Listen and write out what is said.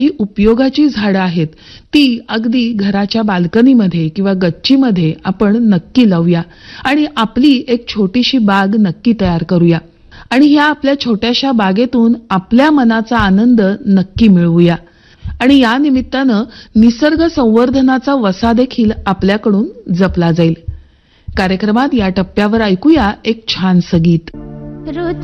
ही उपयोगाची झाडं आहेत ती अगदी घराच्या बाल्कनीमध्ये किंवा गच्चीमध्ये आपण नक्की लावूया आणि आपली एक छोटीशी बाग नक्की तयार करूया आणि ह्या आपल्या छोट्याशा बागेतून आपल्या मनाचा आनंद नक्की मिळवूया आणि या निमित्तानं निसर्ग संवर्धनाचा वसा देखील आपल्याकडून जपला जाईल. कार्यक्रमात या टप्प्यावर ऐकूया एक छानसं गीत.